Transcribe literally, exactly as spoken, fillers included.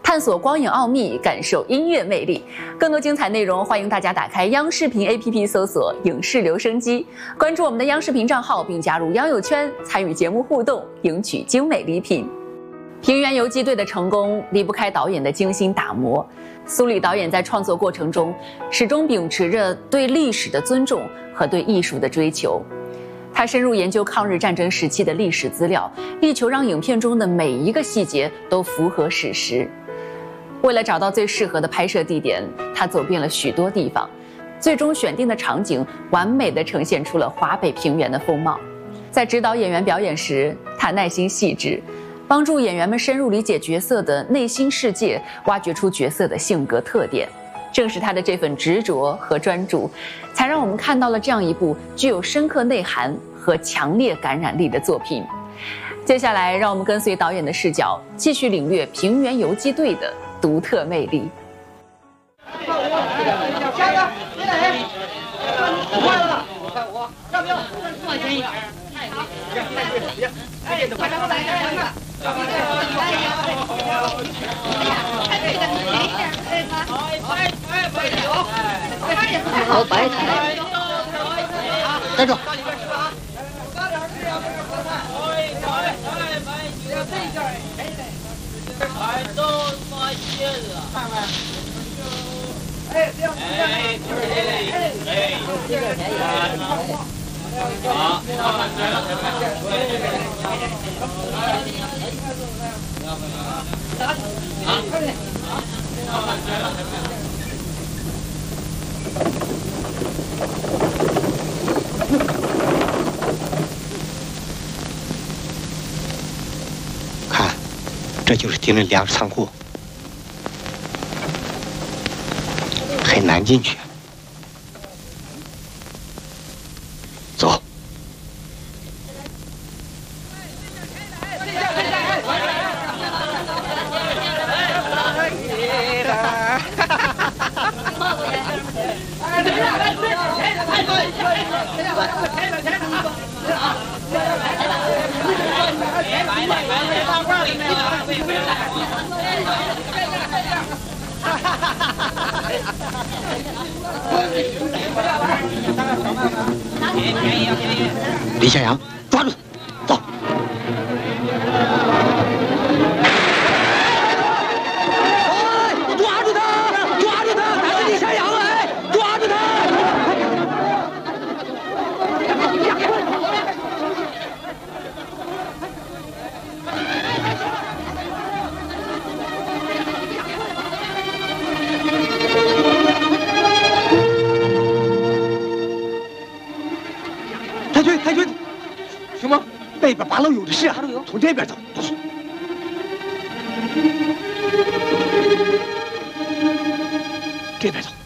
探索光影奥秘，感受音乐魅力。更多精彩内容，欢迎大家打开央视频 A P P 搜索“影视留声机”，关注我们的央视频账号，并加入央友圈，参与节目互动，赢取精美礼品。平原游击队的成功离不开导演的精心打磨。苏里导演在创作过程中，始终秉持着对历史的尊重和对艺术的追求。他深入研究抗日战争时期的历史资料，力求让影片中的每一个细节都符合史实。为了找到最适合的拍摄地点，他走遍了许多地方，最终选定的场景完美地呈现出了华北平原的风貌。在指导演员表演时，他耐心细致，帮助演员们深入理解角色的内心世界，挖掘出角色的性格特点。正是他的这份执着和专注，才让我们看到了这样一部具有深刻内涵和强烈感染力的作品。接下来，让我们跟随导演的视角，继续领略平原游击队的独特魅力。 加油！别来！快了！看我，上标，往前一点。好，别，哎，快点过来，快点！ 好白菜，站住！ 哎，这样，哎，哎，哎，好， 看，这就是敌人粮食仓库，很难进去。走。李小阳，抓住他，走！哎，抓住他！抓住他！他是李小阳，哎，抓住他！太君，太君，什么？那边八楼有的是啊，从这边走。这边走。